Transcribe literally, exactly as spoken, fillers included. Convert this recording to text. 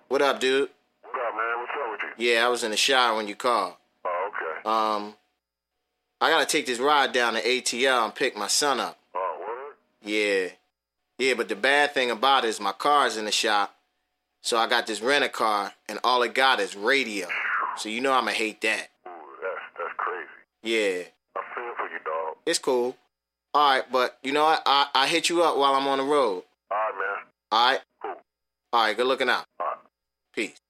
What up, dude? What up, man? What's up with you? Yeah, I was in the shower when you called. Oh, okay. Um, I gotta take this ride down to A T L and pick my son up. Oh, word? Yeah. Yeah, but the bad thing about it is my car's in the shop. So I got this rent-a-car, and all it got is radio. So you know I'ma hate that. Ooh, that's, that's crazy. Yeah. I feel for you, dog. It's cool. All right, but you know what? I, I hit you up while I'm on the road. All right, man. All right? Cool. All right, good looking out. All right. Peace.